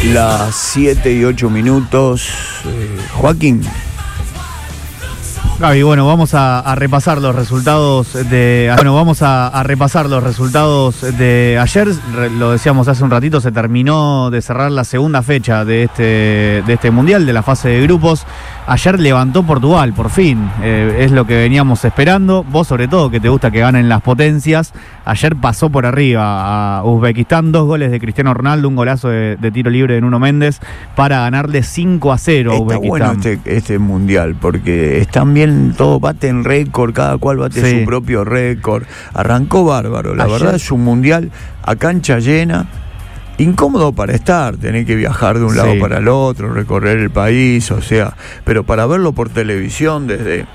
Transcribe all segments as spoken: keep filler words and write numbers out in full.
Las siete y ocho minutos. Eh, Joaquín. Gaby, bueno, vamos a, a repasar los resultados de. Bueno, vamos a, a repasar los resultados de ayer. Re, lo decíamos hace un ratito, se terminó de cerrar la segunda fecha de este, de este mundial, de la fase de grupos. Ayer levantó Portugal, por fin. Eh, es lo que veníamos esperando. Vos, sobre todo, que te gusta que ganen las potencias. Ayer pasó por arriba a Uzbekistán, dos goles de Cristiano Ronaldo, un golazo de, de tiro libre de Nuno Méndez para ganarle cinco a cero a Está Uzbekistán. bueno este, este mundial, porque están bien, todos baten récord, cada cual bate Sí. su propio récord. Arrancó bárbaro, la Ayer- verdad es un mundial a cancha llena. Incómodo para estar, tener que viajar de un lado Sí. para el otro, recorrer el país, o sea, pero para verlo por televisión desde,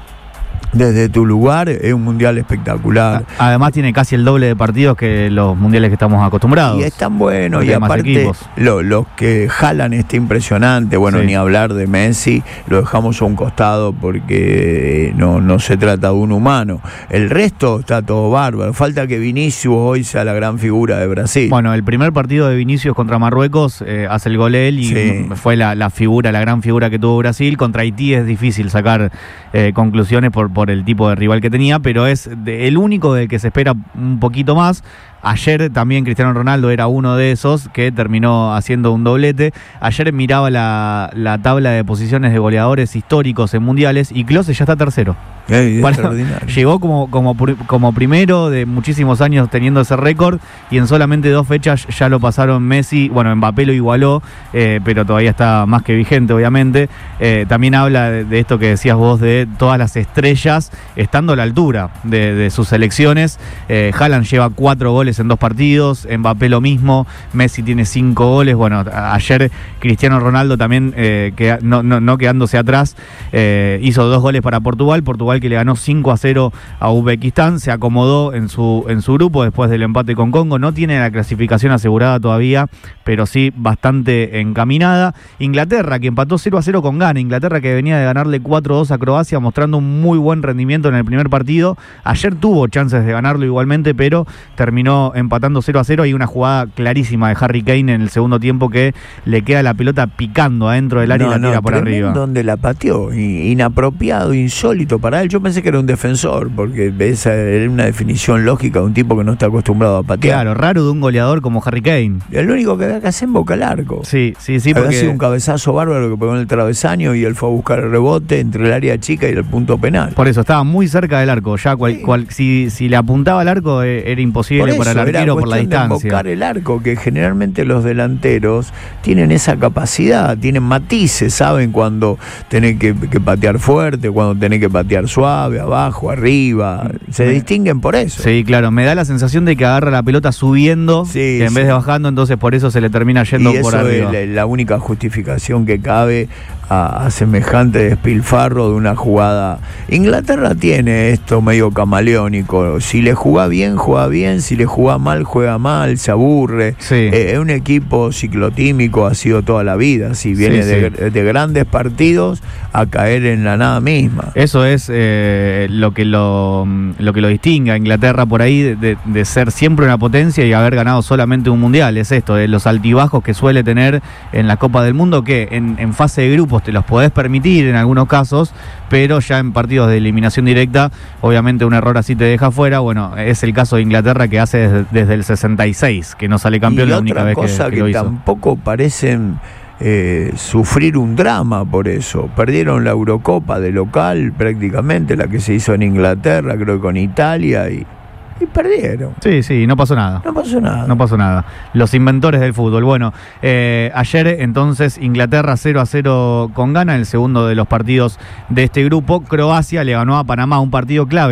desde tu lugar es un mundial espectacular. Además tiene casi el doble de partidos que los mundiales que estamos acostumbrados. Y es tan bueno, Porque y hay más aparte equipos. lo- los que jalan está impresionante. Bueno, Sí. ni hablar de Messi, lo dejamos a un costado porque no, no se trata de un humano. El resto está todo bárbaro. Falta que Vinicius hoy sea la gran figura de Brasil. Bueno, el primer partido de Vinicius contra Marruecos eh, hace el gol él y Sí. fue la, la figura, la gran figura que tuvo Brasil. Contra Haití es difícil sacar eh, conclusiones por, por el tipo de rival que tenía, pero es de- el único del que se espera un poquito más. Ayer también Cristiano Ronaldo era uno de esos que terminó haciendo un doblete. Ayer miraba la, la tabla de posiciones de goleadores históricos en mundiales y Klose ya está tercero. Eh, Bueno, extraordinario. llegó como, como, pr- como primero de muchísimos años teniendo ese récord y en solamente dos fechas ya lo pasaron Messi. Bueno, Mbappé lo igualó, eh, pero todavía está más que vigente, obviamente. Eh, también habla de, de esto que decías vos, de todas las estrellas estando a la altura de, de sus selecciones. Eh, Haaland lleva cuatro goles en dos partidos, Mbappé lo mismo, Messi tiene cinco goles. Bueno, a- ayer Cristiano Ronaldo también, eh, que, no, no, no quedándose atrás, eh, hizo dos goles para Portugal. Portugal que le ganó cinco a cero a Uzbekistán, se acomodó en su, en su grupo después del empate con Congo. No tiene la clasificación asegurada todavía, pero sí bastante encaminada. Inglaterra, que empató cero a cero con Ghana. Inglaterra que venía de ganarle cuatro a dos a Croacia, mostrando un muy buen rendimiento en el primer partido. Ayer tuvo chances de ganarlo igualmente, pero terminó empatando cero a cero. Hay una jugada clarísima de Harry Kane en el segundo tiempo que le queda la pelota picando adentro del área No, y la tira no, por tremendo arriba. donde la pateó, i- inapropiado, insólito para él. Yo pensé que era un defensor, porque esa era una definición lógica de un tipo que no está acostumbrado a patear. Claro, raro de un goleador como Harry Kane. El único que había que hacer en boca al arco. Sí, sí, sí, Había porque sido un cabezazo bárbaro que pegó en el travesaño y él fue a buscar el rebote entre el área chica y el punto penal. por eso estaba muy cerca del arco. Ya cual, Sí. cual- si, si le apuntaba al arco eh, era imposible Por eso, para el era arquero por la cuestión de distancia. embocar el arco, que generalmente los delanteros tienen esa capacidad, tienen matices, saben cuando tenés que, que patear fuerte, cuando tenés que patear suave, abajo, arriba, se Me- distinguen por eso. Sí, claro, me da la sensación de que agarra la pelota subiendo Sí, en sí. vez de bajando, entonces por eso se le termina yendo Y por eso arriba. es la, la única justificación que cabe a, a semejante despilfarro de una jugada. Inglaterra tiene esto medio camaleónico. Si le juega bien, juega bien. Si le juega mal, juega mal. Se aburre. Sí. Eh, es un equipo ciclotímico, ha sido toda la vida. Si viene Sí, de, sí. de grandes partidos a caer en la nada misma. Eso es eh, lo que lo, lo que lo distingue a Inglaterra por ahí de, de- de ser siempre una potencia y haber ganado solamente un mundial. Es esto, de los altibajos que suele tener en la Copa del Mundo, que en, en fase de grupos te los podés permitir en algunos casos, pero ya en partidos de eliminación directa, obviamente un error así te deja fuera. Bueno, es el caso de Inglaterra, que hace desde, desde el sesenta y seis, que no sale campeón y la otra única vez que, cosa que que, lo hizo. tampoco parecen eh, sufrir un drama por eso. Perdieron la Eurocopa de local prácticamente, la que se hizo en Inglaterra, creo que con Italia, y, y perdieron. Sí, sí, no pasó nada. No pasó nada. No pasó nada. Los inventores del fútbol. Bueno, eh, ayer entonces Inglaterra cero a cero con Ghana, el segundo de los partidos de este grupo. Croacia le ganó a Panamá, un partido clave